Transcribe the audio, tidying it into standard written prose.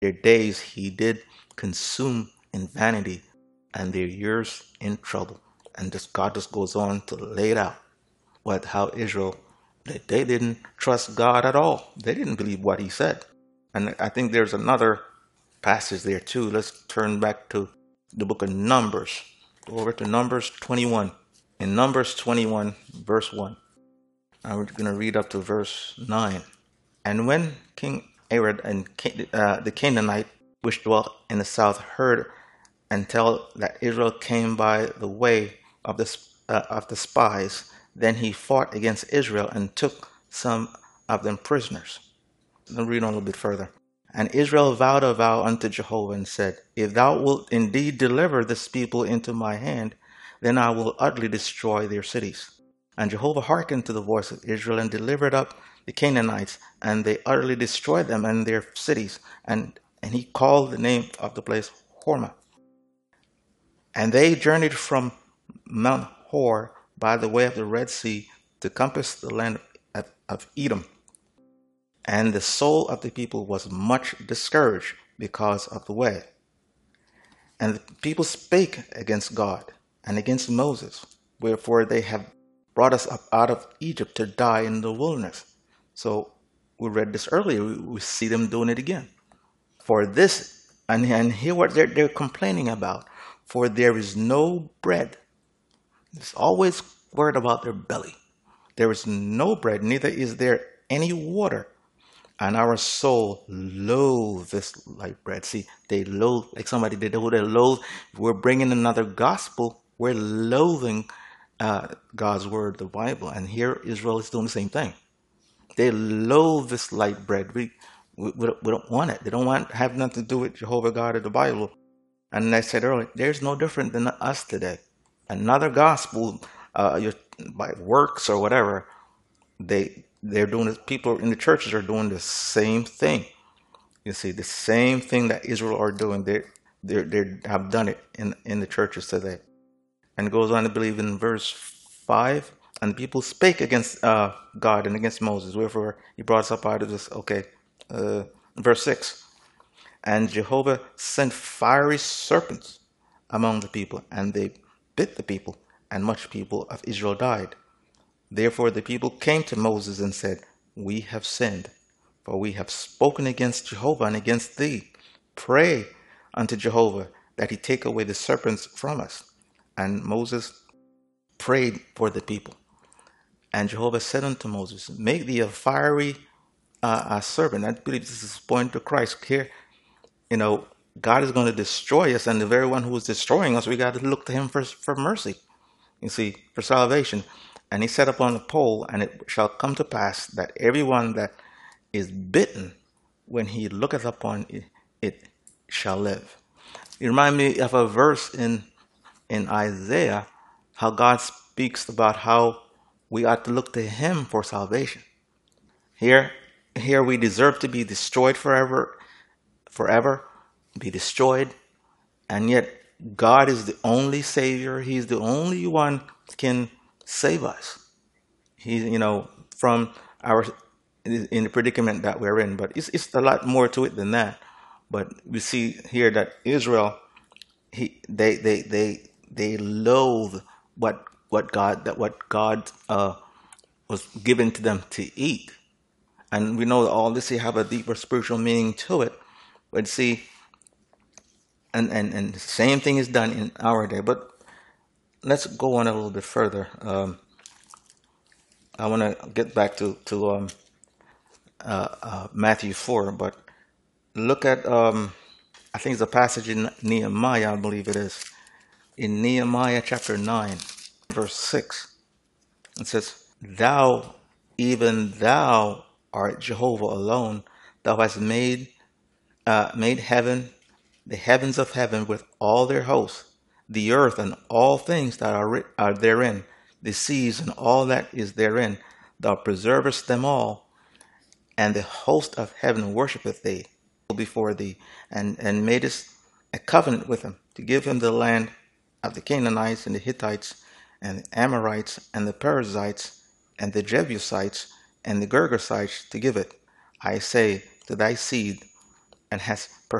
Their days he did consume in vanity, and their years in trouble. And this God just goes on to lay it out. What how Israel they didn't trust God at all. They didn't believe what he said. And I think there's another passage there too. Let's turn back to the book of Numbers. Go over to Numbers 21. In Numbers 21, verse 1. And we're going to read up to verse 9. And when King Arad and the Canaanite, which dwelt in the south, heard and tell that Israel came by the way of the spies, then he fought against Israel and took some of them prisoners. Let me read on a little bit further. And Israel vowed a vow unto Jehovah and said, If thou wilt indeed deliver this people into my hand, then I will utterly destroy their cities. And Jehovah hearkened to the voice of Israel and delivered up the Canaanites, and they utterly destroyed them and their cities. And he called the name of the place Hormah. And they journeyed from Mount Hor by the way of the Red Sea to compass the land of Edom. And the soul of the people was much discouraged because of the way. And the people spake against God and against Moses, wherefore they have brought us up out of Egypt to die in the wilderness. So we read this earlier. We see them doing it again. For this, and hear what they're complaining about. For there is no bread. It's always worried about their belly. There is no bread, neither is there any water. And our soul loathes like bread. See, they loathe, like somebody did, they loathe. If we're bringing another gospel, we're loathing God's word, the Bible. And here Israel is doing the same thing. They loathe this light bread. We don't want it. They don't want have nothing to do with Jehovah God or the Bible. And I said earlier, there's no different than us today. Another gospel, by works or whatever, they're doing it. People in the churches are doing the same thing. You see, the same thing that Israel are doing. They have done it in the churches today. And it goes on to believe in verse 5. And the people spake against God and against Moses. Wherefore he brought us up out of this. Okay, verse 6. And Jehovah sent fiery serpents among the people, and they bit the people, and much people of Israel died. Therefore the people came to Moses and said, We have sinned, for we have spoken against Jehovah and against thee. Pray unto Jehovah that he take away the serpents from us. And Moses prayed for the people. And Jehovah said unto Moses, Make thee a fiery serpent. I believe this is pointing to Christ here. God is going to destroy us, and the very one who is destroying us, we got to look to him for mercy, you see, for salvation. And he set upon a pole, and it shall come to pass that everyone that is bitten, when he looketh upon it shall live. It reminds me of a verse in Isaiah, how God speaks about how we ought to look to him for salvation. Here we deserve to be destroyed forever, be destroyed, and yet God is the only Savior. He's the only one can save us. He's, from our in the predicament that we're in. But it's a lot more to it than that. But we see here that Israel, they loathe what God was given to them to eat. And we know that all this here have a deeper spiritual meaning to it. But see, and the same thing is done in our day. But let's go on a little bit further. I want to get back to Matthew 4, but look at I think it's a passage in Nehemiah, I believe it is, in Nehemiah chapter 9, verse 6. It says, Thou, even thou art Jehovah alone. Thou hast made heaven, the heavens of heaven with all their hosts, the earth and all things that are therein, the seas and all that is therein. Thou preservest them all, and the host of heaven worshipeth thee before thee, and madest a covenant with him to give him the land of the Canaanites and the Hittites and the Amorites and the Perizzites and the Jebusites and the Girgashites to give it. I say to thy seed, and has